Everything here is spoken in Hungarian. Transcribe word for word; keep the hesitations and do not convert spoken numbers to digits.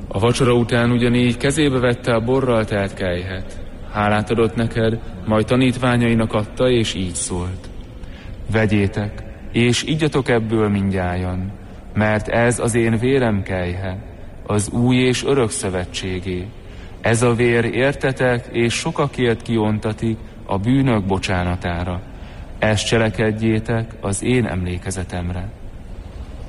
A vacsora után ugyanígy kezébe vette a borral telt kelyhet. Hálát adott neked, majd tanítványainak adta, és így szólt. Vegyétek, és igyatok ebből mindnyájan, mert ez az én vérem kelyhe, az új és örök szövetségé. Ez a vér értetek, és sokakért kiontatik a bűnök bocsánatára. Ezt cselekedjétek az én emlékezetemre.